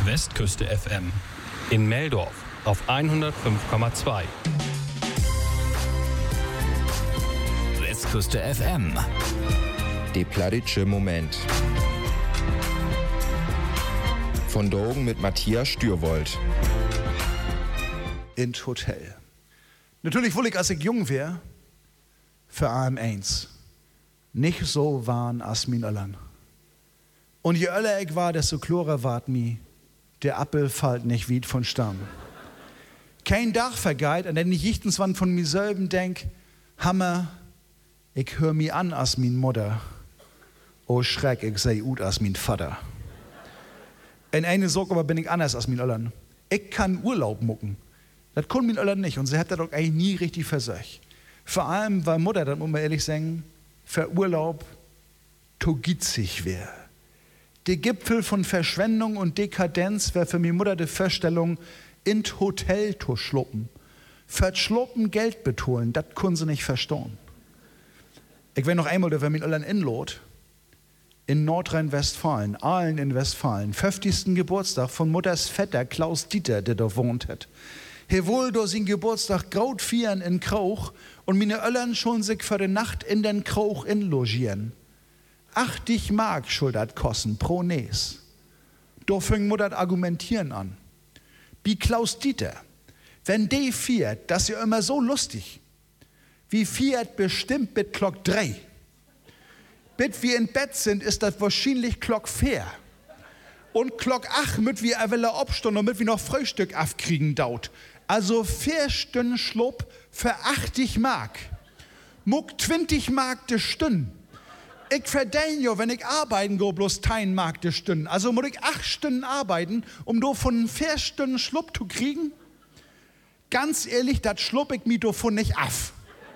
Westküste FM. In Meldorf auf 105,2. Westküste FM. Der plattitsche Moment. Von Drogen mit Matthias Stürwold. In Hotel. Natürlich wollte ich, als ich jung wäre, für AM1 nicht so waren als min Öllern. Und je öller ich war, desto klarer ward mi, der Appel fällt nicht weit von Stamm. Kein Dach vergeht, an den ich jichtenswann von mir selben denk, Hammer, ich hör mi an als min Mutter. Oh Schreck, ich sei ut als min Vater. In eine Sorge aber bin ich anders als min Öllern. Ich kann Urlaub mucken. Das kann min Öllern nicht und sie hat das doch eigentlich nie richtig versöcht. Vor allem, weil Mutter, das muss man ehrlich sagen, für Urlaub to gitzig wär. Der Gipfel von Verschwendung und Dekadenz wär für mi Mutter die Vorstellung, in Hotel zu schluppen. Für schluppen Geld betonen, das können sie nicht verstehen. Ich wär noch einmal, da wär min Öllern inlot. In Nordrhein-Westfalen, Aalen in Westfalen, 50. Geburtstag von Mutters Vetter Klaus Dieter, der da wohnt hat. He wohl do sin Geburtstag graut vieren in Krauch und meine Öllern schon sich für die Nacht in den Krauch inlogieren. 80 Mark schuldet kosten pro Nes. Do fing Mutter argumentieren an. Wie Klaus Dieter, wenn de fiert, das ist ja immer so lustig. Wie fiert bestimmt mit Glock 3. Bis wir in Bett sind, ist das wahrscheinlich Glock 4. Und Glock 8 mit wir Welle abstehen und mit wir noch Frühstück aufkriegen daut. Also 4 Stunden Schlupp für 80 Mark. Muck 20 Mark de Stunden. Ich verdiene ja, wenn ich arbeiten go, bloß 10 Mark de Stunden. Also muss ich 8 Stunden arbeiten, um do von 4 Stunden Schlupp zu kriegen. Ganz ehrlich, das schlupp ich mir davon nicht af.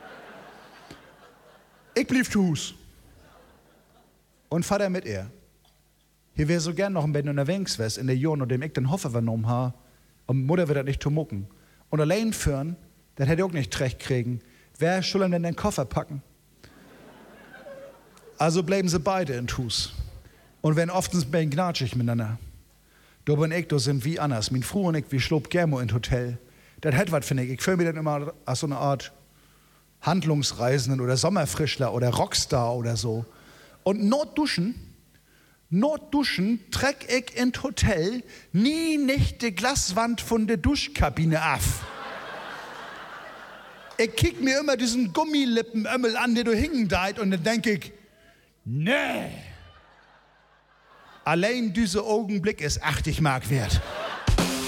Ich blieb zu Hus. Und Vater mit ihr. Hier wäre so gern noch ein bisschen unterwegs wärst in der Jahren, und dem ich den Hoffe vernommen habe, und Mutter wird das nicht zu mucken. Und allein führen, das hätte ich auch nicht recht kriegen. Wer soll denn den Koffer packen? Also bleiben sie beide in Hus. Und werden oftens ein bisschen gnatschig miteinander. Du bin ich, du sind wie anders. Mein Frau und ich, wir schlob gerne in Hotel. Das hat was, finde ich. Ich fühle mich dann immer als so eine Art Handlungsreisenden oder Sommerfrischler oder Rockstar oder so. Und Notduschen treck ich in Hotel nie nicht die Glaswand von der Duschkabine af. Ich kick mir immer diesen Gummilippenömmel an, der du hingen deit, und dann denk ich, nee. Allein dieser Augenblick ist 80 Mark wert.